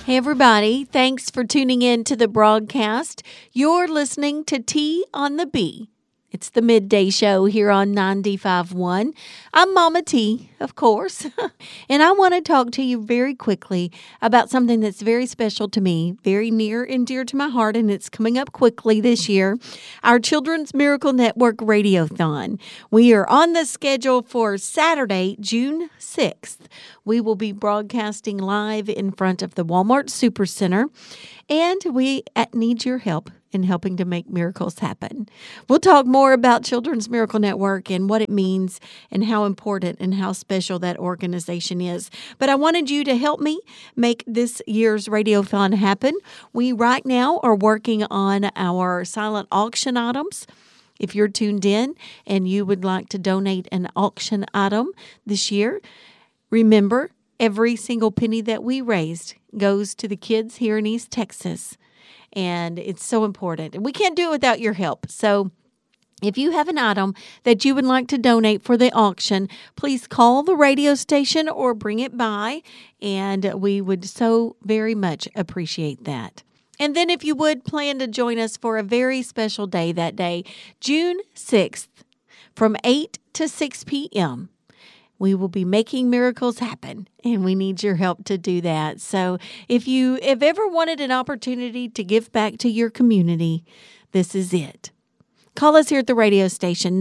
Hey, everybody. Thanks for tuning in to the broadcast. You're listening to T on the B. It's the midday show here on 95.1. I'm Mama T, of course, and I want to talk to you very quickly about something that's very special to me, very near and dear to my heart, and it's coming up quickly this year, our Children's Miracle Network Radiothon. We are on the schedule for Saturday, June 6th. We will be broadcasting live in front of the Walmart Supercenter, and we need your help in helping to make miracles happen. We'll talk more about Children's Miracle Network and what it means and how important and how special that organization is. But I wanted you to help me make this year's Radiothon happen. We right now are working on our silent auction items. If you're tuned in and you would like to donate an auction item this year, remember, every single penny that we raised goes to the kids here in East Texas. And it's so important. And we can't do it without your help. So if you have an item that you would like to donate for the auction, please call the radio station or bring it by. And we would so very much appreciate that. And then if you would plan to join us for a very special day that day, June 6th, from 8 to 6 p.m., we will be making miracles happen, and we need your help to do that. So if you have ever wanted an opportunity to give back to your community, this is it. Call us here at the radio station,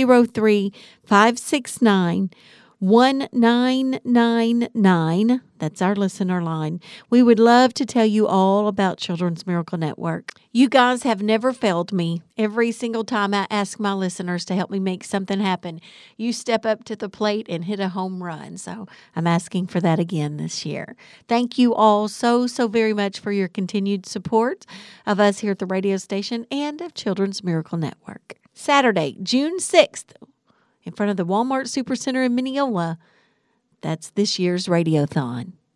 903-569-1999. That's our listener line. We would love to tell you all about Children's Miracle Network. You guys have never failed me. Every single time I ask my listeners to help me make something happen, you step up to the plate and hit a home run. So I'm asking for that again this year. Thank you all so very much for your continued support of us here at the radio station and of Children's Miracle Network. Saturday, June 6th, in front of the Walmart Supercenter in Mineola. That's this year's Radiothon.